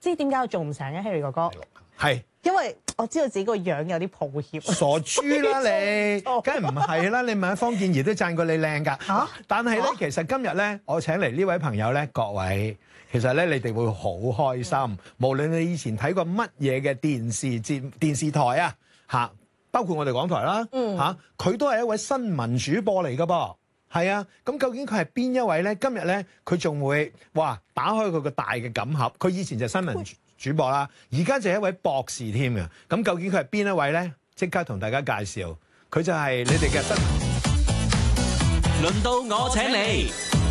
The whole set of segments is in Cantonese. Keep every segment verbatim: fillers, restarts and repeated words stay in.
知點解我做唔成嘅 Harry 哥哥， 係因為我知道自己個樣有啲抱歉。 傻豬啦你，梗係唔係啦？你問下方健儀都讚過你靚㗎。 嚇！ 但係咧， 嚇其實今日咧，我請嚟呢位朋友咧，各位，其實咧你哋會好開心。無論你以前睇過乜嘢嘅電視節電視台啊，嚇，包括我哋港台啦， 嗯嚇，佢都係一位新聞主播嚟㗎噃。係啊，咁究竟佢係邊一位咧？今日咧，佢仲會哇打開佢個大嘅錦盒。佢以前就係新聞主播啦，而家就係一位博士添嘅。咁究竟佢係邊一位咧？即刻同大家介紹，佢就係你哋嘅新聞。 輪到我請你，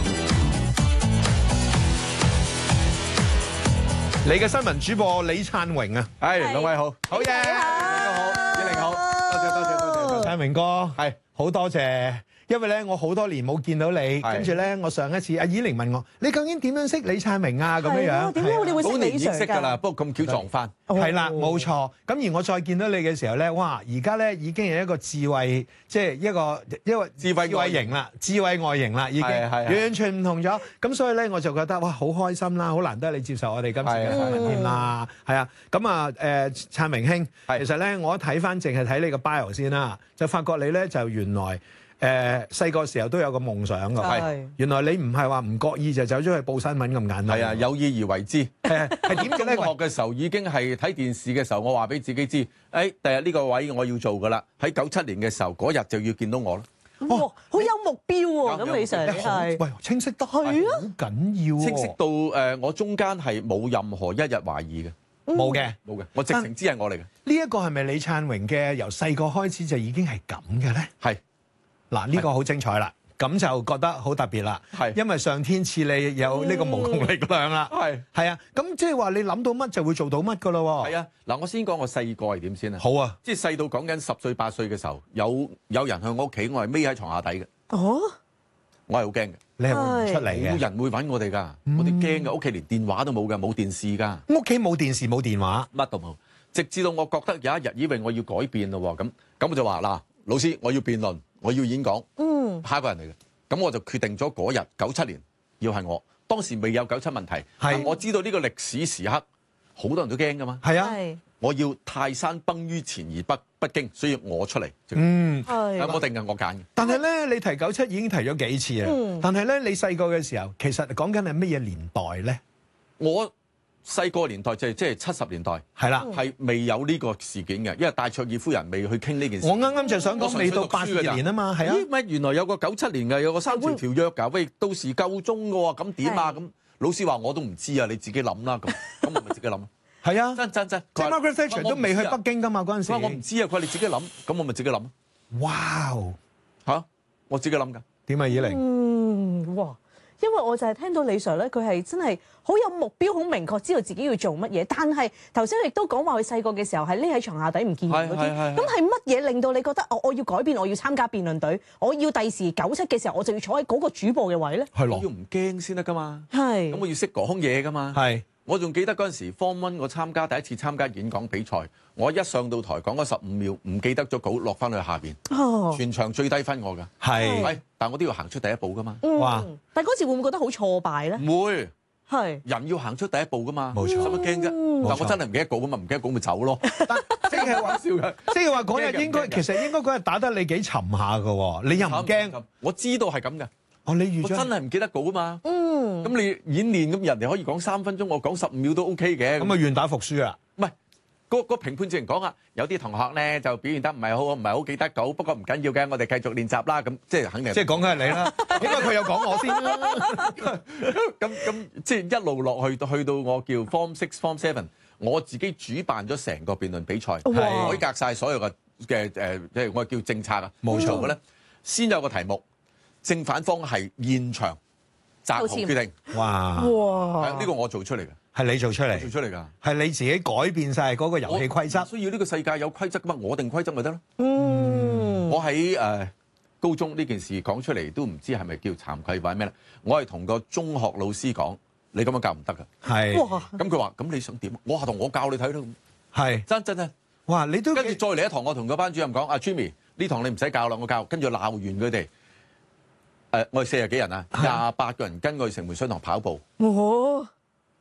你嘅新聞主播李燦榮啊， 係兩位好， 好嘢， 大家好，依玲好，多謝多謝多謝多謝， 燦榮哥係好多謝。因為咧，我好多年冇見到你，跟住咧，我上一次阿依玲問我，你究竟點樣識李燦榮啊？咁樣樣點解我哋會識李好年認 Sir 識㗎啦， 㗎？ 不過咁巧撞翻， 係啦，冇錯。咁而我再見到你嘅時候咧，哇！而家咧已經係一個智慧，即係一個一個智慧外型啦，智慧外形啦，已經係係係完全唔同咗。咁所以咧，我就覺得哇，好開心啦，好難得你接受我哋今次嘅訪問添啦。係啊，咁啊誒，燦榮兄， 係其實咧，我一睇翻淨係睇你個 bio 先啦，就發覺你咧就原來。誒細個時候都有個夢想㗎， 係原來你唔係話唔覺意就走咗去報新聞咁簡單， 係啊，有意而為之。 係係點嘅中咧？ 學嘅時候已經係睇電視嘅時候，我話俾自己知，誒，第日呢個位我要做㗎啦。喺九七年嘅時候，嗰日就要見到我啦。 哇，好有目標喎！咁李 Sir 你係喂，清晰得係啊好緊要喎， 清晰到誒，我中間係冇任何一日懷疑嘅， 冇嘅。 冇嘅，我直情知係我嚟嘅。 呢一個係咪李燦榮嘅由細個開始就已經係咁嘅咧？ 係嗱，呢個好精彩啦，咁就覺得好特別啦。 係因為上天賜你有呢個無窮力量啦。 係係啊，咁即係話你諗到乜就會做到乜噶咯喎。 係啊，嗱，我先講我細個係點先啊。 好啊， 即係細到講緊十歲八歲嘅時候，有有人去我屋企，我係匿喺床下底嘅， 哦， 我係好驚嘅。 你係會唔出嚟冇嘅。 人會揾我哋㗎，我哋驚㗎，屋企連電話都冇㗎，冇電視㗎， 屋企冇電視冇電話， 乜都冇。直至到我覺得有一日，以為我要改變咯喎，咁咁我就話嗱，老師，我要辯論，我要演講， 嗯， 蝦個人嚟嘅。咁我就決定咗嗰日九七年要係我。當時未有九七問題，但我知道呢個歷史時刻好多人都驚㗎嘛。 係啊， 係我要泰山崩於前而不不驚，所以我出嚟。 嗯。 係我定㗎，我揀嘅。 但係咧，你提九七已經提咗幾次啦。 嗯但係咧，你細個嘅時候，其實講緊係乜嘢年代咧？ 我細個年代就係即係七十年代， 係啦， 係未有呢個事件嘅，因為戴卓爾夫人未去傾呢件事。 我啱啱就想講我純粹未到八二讀書㗎咋年啊嘛，係啊。 咦乜原來有個九七年嘅，有個三條條約㗎？喂，到時夠鐘嘅喎，咁點啊？ 係咁老師話我都唔知啊，你自己諗啦。咁咁我咪自己諗咯。 係啊， 真真真， 即係 Margaret Thatcher 都未去北京噶嘛嗰陣時。 佢話我唔知啊，佢話你自己諗，咁我咪自己諗咯。 哇！ 嚇，我自己諗㗎。 點啊，以玲？ 嗯，哇！因為我就係聽到李 Sir 咧，佢係真係好有目標、好明確，知道自己要做乜嘢。但係頭先亦都講話佢細個嘅時候係匿喺床下底唔見人嗰啲。 係係係咁係乜嘢令到你覺得哦，我要改變，我要參加辯論隊，我要第時九七嘅時候我就要坐喺嗰個主播嘅位咧？ 係咯， 我要唔驚先得㗎嘛。 係咁我要識講嘢㗎嘛。 係我仲記得嗰陣時 Form One 我參加第一次參加演講比賽，我一上到台講咗十五秒，唔記得咗稿，落翻去下邊， 哦， 全場最低分我㗎。 係喂，但我都要行出第一步㗎嘛。 嗯哇！ 但係嗰時會唔會覺得好挫敗咧？ 唔會， 係人要行出第一步㗎嘛。 冇錯使乜驚啫？ 嗯但我真係唔記得稿㗎嘛，唔記得稿咪走咯。 即係話笑㗎。 即係話嗰日應該驚嘅其實應該嗰日打得你幾沉下㗎喎，你又唔驚？ 我知道係咁嘅， 哦，你預我真咗係唔記得稿㗎嘛。 嗯， 咁你演練咁人哋可以講三分鐘，我講十五秒都 OK 嘅。 咁啊願打服輸啦。 唔係，個個評判之前講啊，有啲同學咧就表現得唔係好，唔係好記得稿，不過唔緊要嘅，我哋繼續練習啦。咁即係肯定。 即係講緊係你啦，因為佢有講我先啦。 咁咁即係一路落去，去到我叫 Form Six、Form Seven，我自己主辦咗成個辯論比賽， 哇改革晒所有嘅嘅誒，即係我叫政策啊。 冇錯做嘅咧，先有個題目，正反方係現場擇雄決定， 哇！ 哇！ 係呢個我做出嚟嘅， 係你做出做嚟， 出嚟㗎。 係你自己改變晒嗰個遊戲規則。 需要呢個世界有規則㗎嘛，我定規則咪得咯。 嗯， 我喺誒、呃、高中呢件事講出嚟都唔知係咪叫慚愧或者咩咧？我係同個中學老師講，你咁樣教唔得㗎。 係哇！ 咁佢話：咁你想點？我話同我教你睇咯。 係， 真真真。 哇！你都跟住再嚟一堂，我同個班主任講：阿 Jimmy，呢堂你唔使教啦，我教。跟住鬧完佢哋，誒、呃，我哋四十幾人啊，廿八個人跟我去城門水塘跑步。 哇！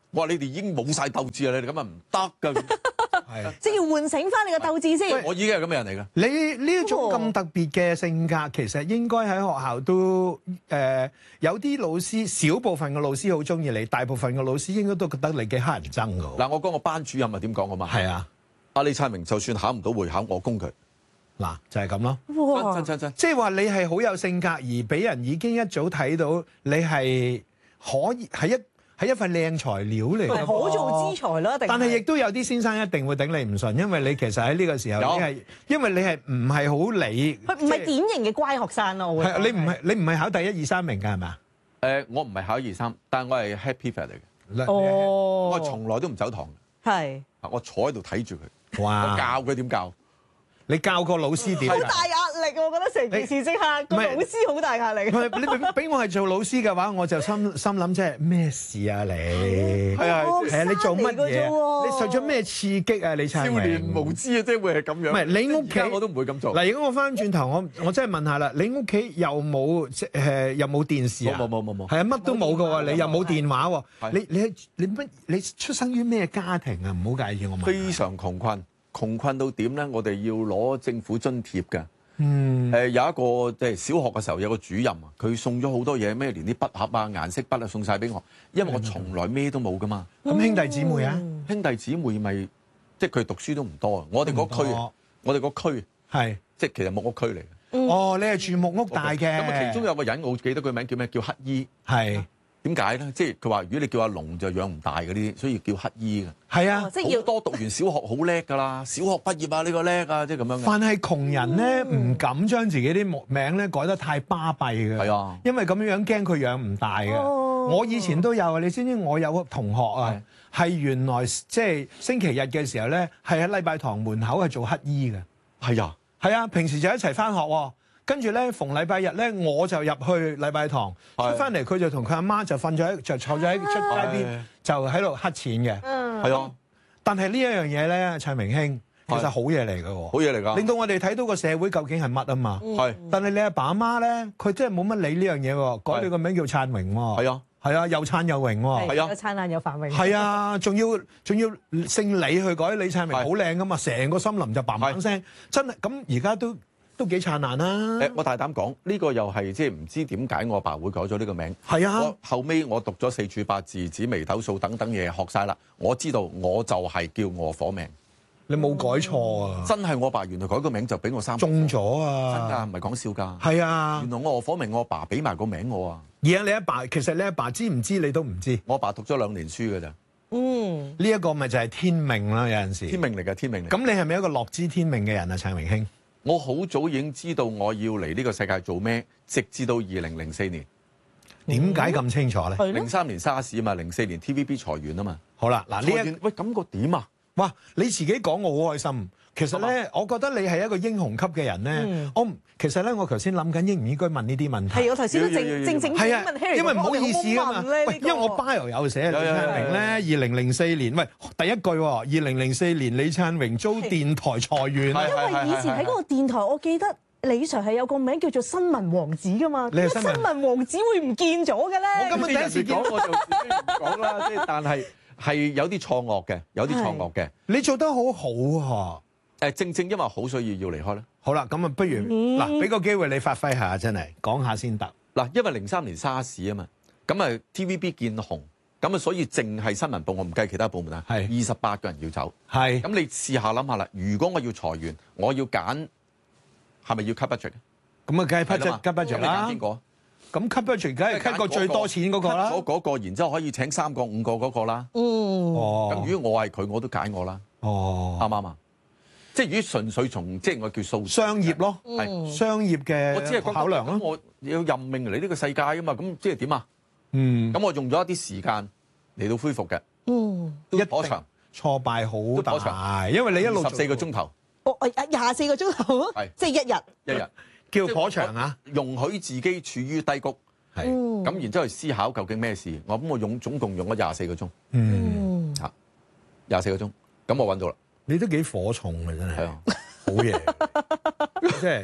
我話你哋已經冇晒鬥志啦，你哋咁啊唔得㗎。 係， 即係要喚醒翻你嘅鬥志先。 我已經係咁嘅人嚟㗎。 你呢一種咁特別嘅性格，其實應該喺學校都誒、呃、有啲老師，少部分嘅老師好中意你，大部分嘅老師應該都覺得你幾乞人憎㗎。 嗱，我講個班主任係點講㗎嘛？ 係啊， 阿李燦榮就算考唔到會考，我供佢。 嗱就係咁咯。 哇！ 真真真， 即係話你係好有性格，而俾人已經一早睇到你係可以係一係一份靚材料嚟嘅， 可造之才啦，一定。 但係亦都有啲先生一定會頂你唔順，因為你其實喺呢個時候， 有你係因為你係唔係好理， 佢唔係典型嘅乖學生咯，我會係你唔係你唔係考第一二三名㗎係咪？ 誒，我唔係考二三，但係我係 happy fat 嚟嘅， 哦， 我從來都唔走堂嘅， 係我坐喺度睇住佢， 哇！ 我教佢點教。 你教個老師點好㗎？ 大壓力，我覺得成件事即刻個唔係老師好大壓力。 唔係你俾俾我係做老師嘅話，我就心心諗即係咩事啊你？ 係啊係啊，你做乜嘢？你受咗咩刺激啊？你少燦年榮無知啊，即係會係咁樣。 唔係你屋企而家我都唔會咁做。 嗱，如果我翻轉頭，我我真係問下啦，你屋企又冇即誒又冇電視啊？ 冇冇冇冇冇係啊，乜都冇嘅喎，你又冇電話喎。 係你你你乜？你出生於咩家庭啊？唔好介意我問。 非常窮困，窮困到點咧？我哋要攞政府津貼嘅。 嗯誒、有一個即係小學嘅時候有個主任啊，佢送咗好多嘢，咩連啲筆盒啊、顏色筆啊送晒俾我，因為我從來咩都冇噶嘛。 咁兄弟姊妹啊？ 兄弟姊妹咪即係佢讀書都唔多啊。我哋嗰區， 唔多我哋個區係即係其實木屋區嚟嘅。 哦，你係住木屋大嘅。 咁啊，其中有個人我記得佢名叫咩？叫乞衣。 係點解咧？即係佢話，如果你叫阿龍就養唔大嗰啲，所以叫乞衣嘅。 係啊哦，即係要好多讀完小學好叻㗎啦，小學畢業啊呢個叻啊，即係咁樣嘅。 凡係窮人咧，唔敢將自己啲木名咧改得太巴閉嘅。 係啊， 因為咁樣樣驚佢養唔大嘅。 哦我以前都有啊，你知唔知我有個同學啊，係原來即係星期日嘅時候咧，係喺禮拜堂門口係做乞衣嘅。 係啊， 係啊，平時就一齊翻學喎。跟住咧，逢禮拜日咧，我就入去禮拜堂， 係出翻嚟佢就同佢阿媽就瞓咗喺，就坐咗喺出街邊， 係就喺度乞錢嘅。 嗯， 係啊， 但係呢一樣嘢咧，燦明兄其實好嘢嚟嘅喎， 好嘢嚟㗎。 令到我哋睇到個社會究竟係乜啊嘛。 係但係你阿爸阿媽咧，佢真係冇乜理呢樣嘢喎，改你個名叫燦榮喎。 係啊， 係啊，又燦又榮喎。 係啊有燦爛有繁榮。 係啊，仲要仲要姓李去改李燦榮， 係好靚噶嘛，成個森林就嘭嘭聲，真係咁而家都都幾燦爛啦。 誒，我大膽講，呢個又係即係唔知點解我阿爸會改咗呢個名。 係啊我，後尾我讀咗四柱八字、紫微斗數等等嘢學晒啦，我知道我就係叫我火命， 你冇改錯啊， 真係我阿爸原來改個名就俾我三中咗真啊， 㗎，唔係講笑㗎。 係啊原。來我火命，我阿爸俾埋個名我啊。 而家你阿爸其實你阿爸知唔知你都唔知， 我阿爸讀咗兩年書㗎咋， 嗯， 呢一個咪就係天命啦，有陣時。 天命嚟㗎，天命嚟。 咁你係咪一個樂知天命嘅人啊，燦榮兄？ 我好早已經知道我要嚟呢個世界做咩，直至到二零零四年， 點解咁清楚咧？ 係咯零。三年沙士啊嘛，零四年 T V B 裁員啊嘛。 好啦，嗱呢一裁員喂感覺點啊？ 哇，你自己講我好開心。其實咧，我覺得你係一個英雄級嘅人咧。 嗯我唔其實咧，我頭先諗緊應唔應該問呢啲問題。 係我頭先都要要要要正正正係啊問 Harry， 因為唔好意思啊嘛。喂， 喂， 因為我 bio 有寫李有有有燦榮咧，二零零四年，喂第一句喎，二零零四年李燦榮遭電台裁員。 係因為以前喺嗰個電台，我記得李 Sir 係有個名叫做新聞王子噶嘛。點解你係新聞新聞王子會唔見咗嘅咧？ 我根本第一次見講我就自己唔講啦，即係但係係有啲錯愕嘅，有啲錯愕嘅。 你做得好好啊！ 誒正正因為好，所以要離開咧。 好啦，咁啊，不如嗱，俾個機會你發揮下，真係講下先得。 嗱，因為零三年沙士啊嘛，咁啊 T V B 見紅，咁啊所以淨係新聞部，我唔計其他部門啊， 係二十八個人要走。 係咁你試下諗下啦，如果我要裁員，我要揀係咪要 cut budget？ 咁啊，梗係 cut 係啦嘛 cut budget 咁你啦揀邊。個？ 咁 cut budget 梗係 cut 個最多錢嗰個啦。 cut 咗嗰個，然之後可以請三個五個嗰個啦。 嗯， 咁哦， 如果我係佢，我都揀我啦，啱哦， 唔啱啊？即係如果純粹從即係我叫數商業咯， 係商業我只係嘅考量咯。 咁我要任命嚟呢個世界啊嘛，咁即係點啊？ 嗯， 咁我用咗一啲時間嚟到恢復嘅， 嗯， 都一定頗長， 挫敗好都頗大， 長因為你一路十四個鐘頭我我廿四個鐘頭啊係， 即係一日。 一日， 叫頗長啊。 容許自己處於低谷， 係， 嗯咁然之後去思考究竟咩事。我咁我用總共用咗廿四個鐘， 嗯， 嗯， 嚇廿四個鐘，咁我揾到啦， 你都幾火重嘅真係， 係啊， 好嘢，即係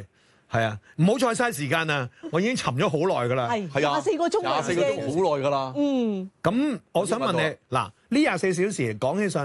係啊，唔好再嘥時間啊！我已經沉咗好耐㗎啦。 係係啊， 廿四個鐘， 廿四個鐘好耐㗎啦。 嗯， 咁我想問你嗱，呢廿四小時講起上